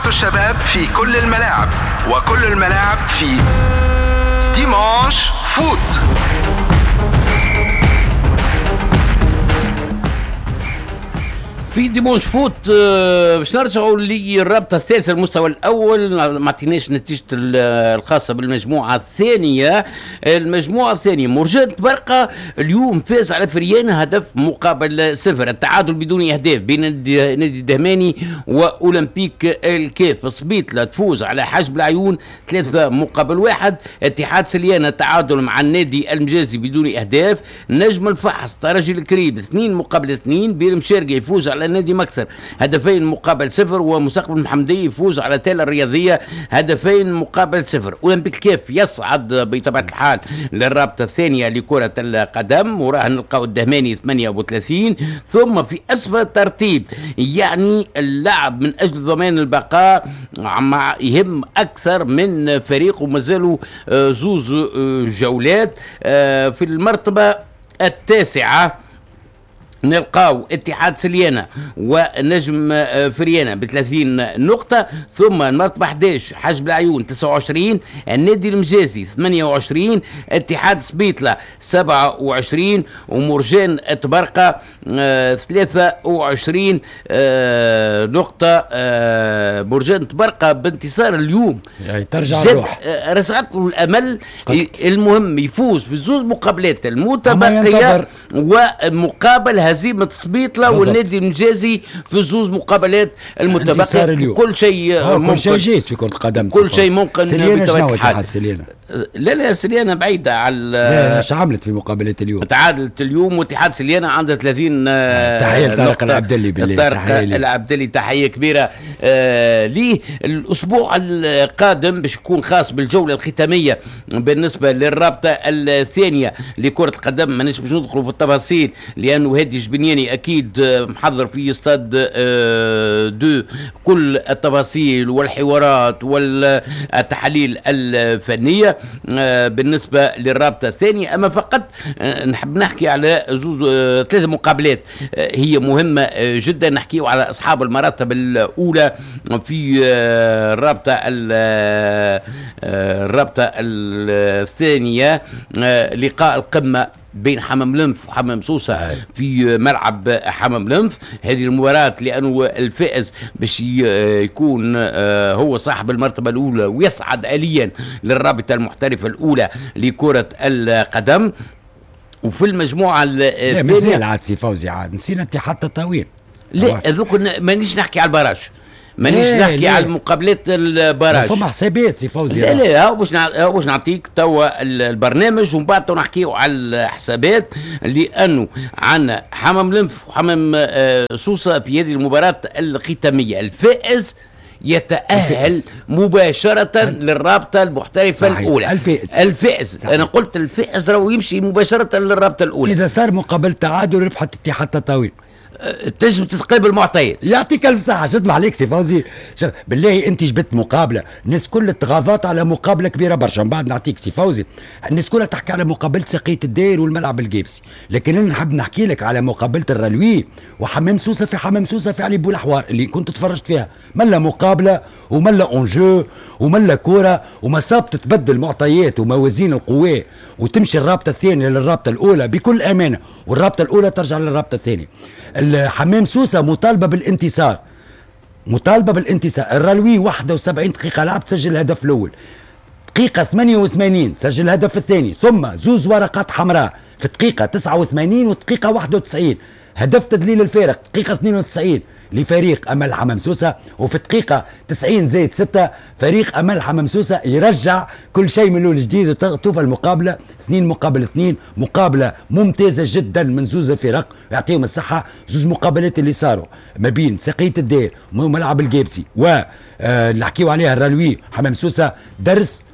الشباب في كل الملاعب، وكل الملاعب في ديمانش فوت. في ديمونش فوت باش نرجعوا للرابطه الثالثه المستوى الاول. ما عطيناش نتيجه الخاصه بالمجموعه الثانيه. المجموعه الثانيه مرجان برقه اليوم فاز على فريان هدف مقابل صفر. التعادل بدون اهداف بين نادي الدهماني واولمبيك الكاف. سبيطله تفوز على حجب العيون 3 مقابل 1. اتحاد سليانه تعادل مع النادي المجازي بدون اهداف. نجم الفحص ترجي الكريب 2 مقابل 2. بيرم شارقه يفوز على نادي مكسر 2 مقابل 0. ومستقبل المحمدي يفوز على تالا الرياضيه 2 مقابل 0. اولمبيك الكاف يصعد بطبيعه الحال للرابطه الثانيه لكره القدم، وراه نلقاو الدهماني 38. ثم في اسفل الترتيب يعني اللعب من اجل ضمان البقاء مع يهم اكثر من فريق، ومازالوا زوز جولات. في المرتبه التاسعه نلقاو اتحاد سليانة ونجم فريانة ب30 نقطة. ثم المرتبة 11 حجب العيون 29. النادي المجازي 28. اتحاد سبيطلة 27. ومرجان تبرقة 23 نقطة. مرجان تبرقة بانتصار اليوم يعني ترجع الروح، رجعت له الأمل. المهم يفوز في الزوز مقابلات المتبقية ومقابل هزيمة سبيطلة والنادي المجازي في زوز مقابلات المتبقية. كل شيء ممكن، كل شيء جيز في كرة القدم، كل شيء ممكن بطبيعة الحال. سليانة لا سليانة بعيدة على ايش عملت في مقابلة اليوم؟ تعادلت اليوم، واتحاد سليانة عندها 30 تحية لطارق العبدلي. طارق العبدلي تحية كبيرة ليه. الأسبوع القادم باش يكون خاص بالجولة الختامية بالنسبة للرابطة الثانية لكرة القدم. ما نجمش ندخلوا في التفاصيل لأنه هادي جبنياني أكيد محضر في استاد دو كل التفاصيل والحوارات والتحاليل الفنية بالنسبة للرابطة الثانية. أما فقط نحب نحكي على 3 مقابلات هي مهمة جدا. نحكي على أصحاب المراتب الأولى في الرابطة الثانية. لقاء القمة بين حمام لنف وحمام سوسة في ملعب حمام لنف. هذه المباراة لأنه الفائز باش يكون هو صاحب المرتبة الأولى ويصعد آليا للرابطة المحترفة الأولى لكرة القدم. وفي المجموعة الثانية مازال عاد سي فوزي، عاد نسينا اتحاد تطاوين. لا هذوك مانيش نحكي على البراج، مانيش نحكي على المقابلات البراج. فما حسابات سي فوزي. لا باش نعطيك توا البرنامج ومن بعد نحكيو على الحسابات. لانه عندنا حمام لنف وحمام سوسة في هذه المباراة الختامية. الفائز يتأهل مباشرة للرابطة المحترفة الأولى. الفائز أنا قلت الفائز راهو يمشي مباشرة للرابطة الأولى. إذا صار مقابل تعادل ربحت اتحاد تطاوين تجب تتقابل معطيات. يعطيك الف صحة. شد عليك سي فوزي، بالله انت جبت مقابلة الناس كل تغاضات على مقابلة كبيرة برشا. من بعد نعطيك سي فوزي الناس كلها تحكي على مقابلة سقية الدير والملعب الجيبسي، لكن انا نحب نحكي لك على مقابلة الرلوي وحمام سوسة في حمام سوسة في علي بولحوار اللي كنت تفرجت فيها. ملا مقابلة وملا اونجو وملا كورة ومصاب تتبدل معطيات وموازين القوى وتمشي الرابطة الثانية للرابطة الأولى بكل أمانة، والرابطة الأولى ترجع للرابطة الثانية. حمام سوسة مطالبة بالانتصار، مطالبة بالانتصار. الرلوي 71 دقيقة لعب تسجل الهدف الأول، دقيقة 88 سجل الهدف الثاني، ثم زوز ورقات حمراء في دقيقة 89 ودقيقة 91 هدف تدليل الفارق دقيقة 92 لفريق أمل حمام سوسة، وفي دقيقة 90 زائد 6 فريق أمل حمام سوسة يرجع كل شيء من الأول جديد وتوفى المقابلة 2 مقابل 2. مقابلة ممتازة جدا من زوز الفرق يعطيهم الصحة. زوز مقابلات اللي صاروا ما بين سقية الدير وملعب الجيبسي ونحكيو عليها الرلوي حمام سوسة درس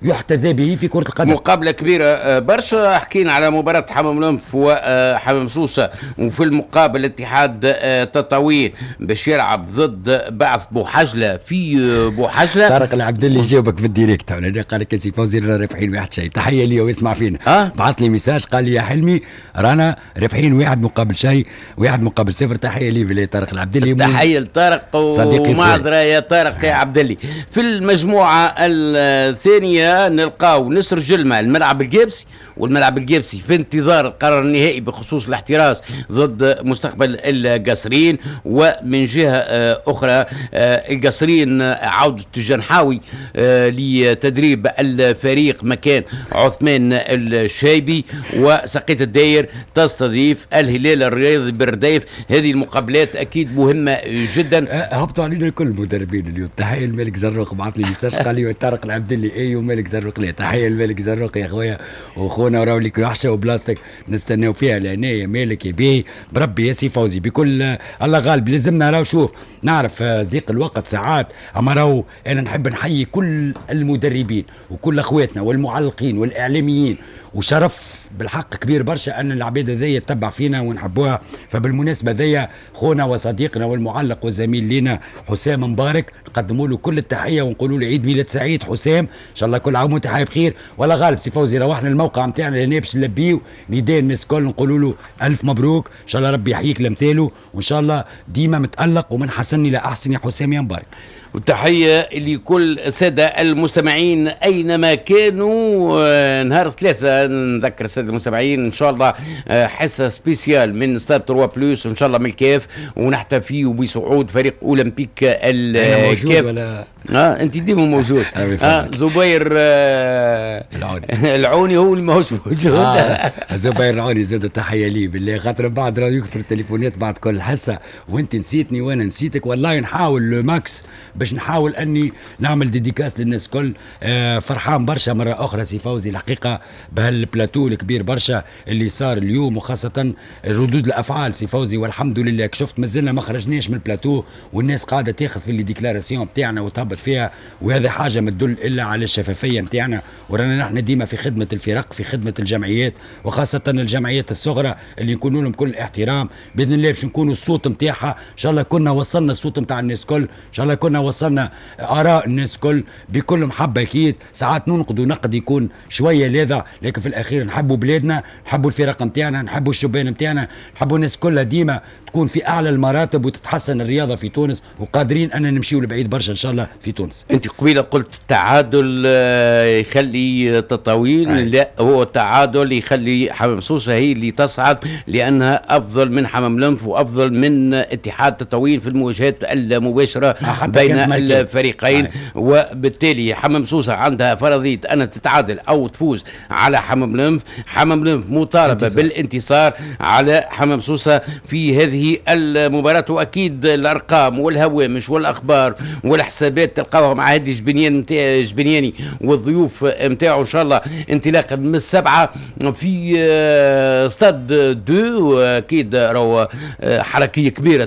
يحتذى به في كرة القدم. مقابلة كبيرة برشا. حكينا على مباراة حمام لنف وحمام سوسة، وفي المقابل اتحاد تطاوين باش يلعب ضد بعث بوحجلة في بوحجلة. طارق العبد اللي جاوبك في الديريكت، قال لك يا سي فوزي رانا رابحين واحد شيء. تحية لي ويسمع فينا. بعث لي ميساج قال لي يا حلمي رانا رابحين 1-0. تحية لي بالله طارق العبد اللي. تحية لطارق ومعذرة يا طارق يا عبد اللي. في المجموعة الثانية نلقاو نسر جلمة الملعب الجابسي، والملعب الجابسي في انتظار القرار النهائي بخصوص الاحتراز ضد مستقبل القصرين. ومن جهة أخرى القصرين عودة الجنحاوي لتدريب الفريق مكان عثمان الشايبي، وسقية الداير تستضيف الهلال الرياضي بالرديف. هذه المقابلات أكيد مهمة جدا. هبطوا علينا كل المدربين اليوم. تحية الملك زروق بعث لي ميساج قال لي طارق العبد اللي ايوه ملك زروق. لا تحية الملك زروق يا خويا واخونا، وراو لك وحشه وبلاستيك نستناو فيها لهنا يا مالك يا بيه بربي يا سي فوزي بكل الله غالب. لازمنا راهو شوف نعرف ضيق الوقت ساعات، اما راهو انا نحب نحيي كل المدربين وكل اخواتنا والمعلقين والاعلاميين، وشرف بالحق كبير برشا ان العباد ذي يتبع فينا ونحبوها. فبالمناسبه ذي خونا وصديقنا والمعلق والزميل لنا حسام مبارك نقدموا له كل التحيه ونقولوا له عيد ميلاد سعيد حسام، ان شاء الله كل عام وانت حي بخير. ولا غالب سي فوزي روحنا الموقع نتاعنا هنا باش نلبيو نداء الناس الكل نقولوا له الف مبروك، ان شاء الله ربي يحييك لمثاله، وان شاء الله ديما متالق ومن حسن الى احسن يا حسام يا مبارك. وتحية لكل السادة المستمعين أينما كانوا. نهار 3 نذكر السادة المستمعين إن شاء الله حصة سبيسيال من ستاد 3 بلوس إن شاء الله من الكاف، ونحتفي بصعود فريق أولمبيك الكاف. ولا أنت ديما موجود. زبير العوني هو اللي ماهوش موجود. زبير العوني زاد تحية لي بالله، خاطر بعد راه يكثر التليفونات بعد كل حصة، وأنت نسيتني وأنا نسيتك. والله نحاول ماكس باش نحاول اني نعمل ديديكاس للناس كل. فرحان برشا مره اخرى سي فوزي الحقيقه بهالبلاتو الكبير برشا اللي صار اليوم، وخاصه ردود الافعال سي فوزي. والحمد لله شفت مازلنا ما خرجناش من البلاتو، والناس قاعده تاخذ في اللي ديكلاراسيون بتاعنا وتهبط فيها، وهذا حاجه ما تدل الا على الشفافيه بتاعنا. ورانا نحن ديما في خدمه الفرق، في خدمه الجمعيات، وخاصه الجمعيات الصغرى اللي نكونوا لهم كل الاحترام باذن الله، باش نكونوا الصوت نتاعها. ان شاء الله كنا وصلنا الصوت نتاع الناس كل، ان شاء الله كنا وصلنا آراء الناس كل بكل محبة. أكيد ساعات ننقد ونقد يكون شوية لذا، لكن في الأخير نحبوا بلادنا، نحبوا الفرق نتاعنا، نحبوا الشبان نتاعنا، نحبوا الناس كلها ديما تكون في أعلى المراتب وتتحسن الرياضة في تونس، وقادرين أن نمشيوا لبعيد برشا إن شاء الله في تونس. أنت قبيلة قلت التعادل يخلي تطاوين. لا، هو التعادل يخلي حمام سوسة هي اللي تصعد، لأنها أفضل من حمام لنف وأفضل من اتحاد تطاوين في المواجهات المباشرة بين الفريقين. وبالتالي حمام سوسة عندها فرضية أن تتعادل أو تفوز على حمام لنف. حمام لنف مطالبة بالانتصار على حمام سوسة في هذه المباراة. وأكيد الأرقام والهوامش والأخبار والحسابات تلقاوها مع هادي جبنياني والضيوف متاعه إن شاء الله انطلاقا من 7 في ستاد 2. أكيد راهو حركية كبيرة